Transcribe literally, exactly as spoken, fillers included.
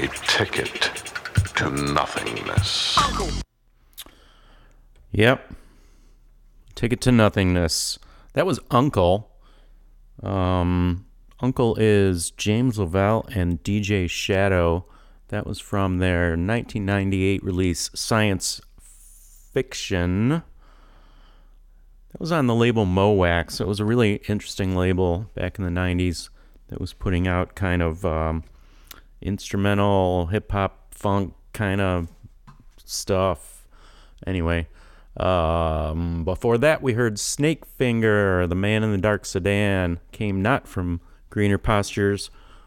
A ticket to nothingness. Yep. Ticket to Nothingness. That was Uncle. Um, Uncle is James Lavelle and D J Shadow. That was from their nineteen ninety-eight release, Science Fiction. That was on the label Mowax. It was a really interesting label back in the nineties that was putting out kind of um, instrumental, hip-hop, funk kind of stuff. Anyway, um, before that we heard Snakefinger, The Man in the Dark Sedan, came not from Greener Pastures,